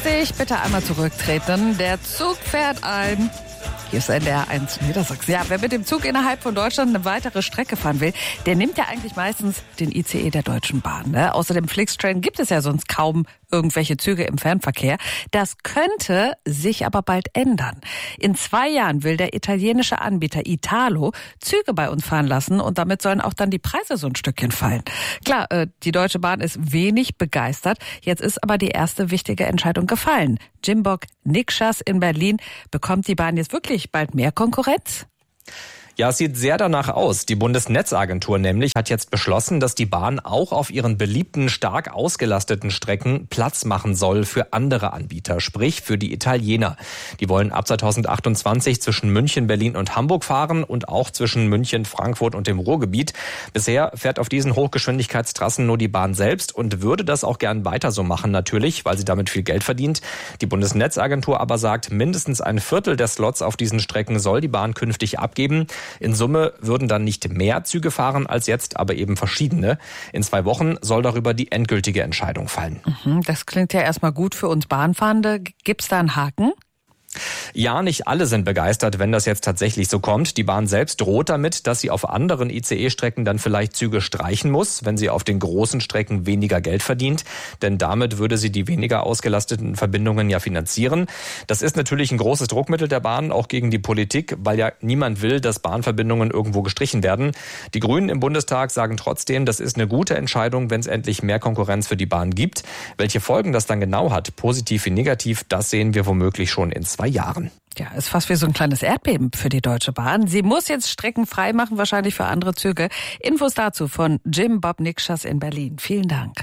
Vorsicht, bitte einmal zurücktreten. Der Zug fährt ein. Hier ist NDR 1 Niedersachsen. Ja, wer mit dem Zug innerhalb von Deutschland eine weitere Strecke fahren will, der nimmt ja eigentlich meistens den ICE der Deutschen Bahn. Ne? Außer dem Flixtrain gibt es ja sonst kaum irgendwelche Züge im Fernverkehr. Das könnte sich aber bald ändern. In 2 Jahren will der italienische Anbieter Italo Züge bei uns fahren lassen und damit sollen auch dann die Preise so ein Stückchen fallen. Klar, die Deutsche Bahn ist wenig begeistert. Jetzt ist aber die erste wichtige Entscheidung gefallen. Jimbok Nikschas in Berlin. Bekommt die Bahn jetzt wirklich bald mehr Konkurrenz? Ja, es sieht sehr danach aus. Die Bundesnetzagentur nämlich hat jetzt beschlossen, dass die Bahn auch auf ihren beliebten, stark ausgelasteten Strecken Platz machen soll für andere Anbieter, sprich für die Italiener. Die wollen ab 2028 zwischen München, Berlin und Hamburg fahren und auch zwischen München, Frankfurt und dem Ruhrgebiet. Bisher fährt auf diesen Hochgeschwindigkeitstrassen nur die Bahn selbst und würde das auch gern weiter so machen natürlich, weil sie damit viel Geld verdient. Die Bundesnetzagentur aber sagt, mindestens ein Viertel der Slots auf diesen Strecken soll die Bahn künftig abgeben. In Summe würden dann nicht mehr Züge fahren als jetzt, aber eben verschiedene. In 2 Wochen soll darüber die endgültige Entscheidung fallen. Das klingt ja erstmal gut für uns Bahnfahrende. Gibt's da einen Haken? Ja, nicht alle sind begeistert, wenn das jetzt tatsächlich so kommt. Die Bahn selbst droht damit, dass sie auf anderen ICE-Strecken dann vielleicht Züge streichen muss, wenn sie auf den großen Strecken weniger Geld verdient. Denn damit würde sie die weniger ausgelasteten Verbindungen ja finanzieren. Das ist natürlich ein großes Druckmittel der Bahn, auch gegen die Politik, weil ja niemand will, dass Bahnverbindungen irgendwo gestrichen werden. Die Grünen im Bundestag sagen trotzdem, das ist eine gute Entscheidung, wenn es endlich mehr Konkurrenz für die Bahn gibt. Welche Folgen das dann genau hat, positiv wie negativ, das sehen wir womöglich schon in 2 Jahren. Ja, ist fast wie so ein kleines Erdbeben für die Deutsche Bahn. Sie muss jetzt Strecken frei machen, wahrscheinlich für andere Züge. Infos dazu von Jimbok Nikschas in Berlin. Vielen Dank.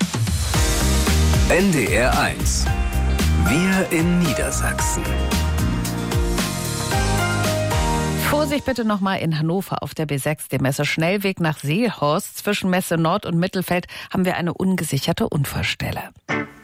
NDR 1. Wir in Niedersachsen. Vorsicht bitte nochmal in Hannover auf der B6, dem Messe-Schnellweg nach Seelhorst. Zwischen Messe Nord und Mittelfeld haben wir eine ungesicherte Unfallstelle.